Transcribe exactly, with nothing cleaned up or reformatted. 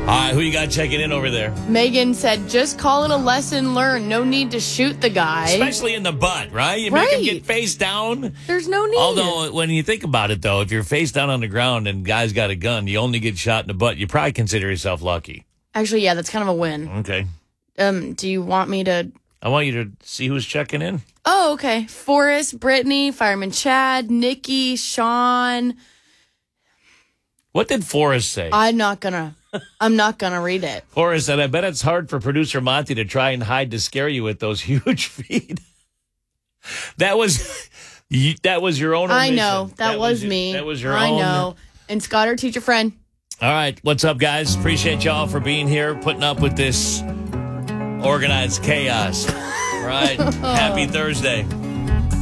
right, who you got checking in over there? Megan said, just call it a lesson learned. No need to shoot the guy. Especially in the butt, right? You right. make him get face down. There's no need. Although, when you think about it, though, if you're face down on the ground and guy's got a gun, you only get shot in the butt, you probably consider yourself lucky. Actually, yeah, that's kind of a win. Okay. Um, do you want me to... I want you to see who's checking in. Oh, okay. Forrest, Brittany, Fireman Chad, Nikki, Sean. What did Forrest say? I'm not gonna... I'm not going to read it. Forrest said, I bet it's hard for producer Monty to try and hide to scare you with those huge feet. That was that was your own omission. I know. That, that was, was your, me. That was your I own. I know. And Scott, our teacher friend. All right. What's up, guys? Appreciate y'all for being here, putting up with this organized chaos. All right. Happy Thursday.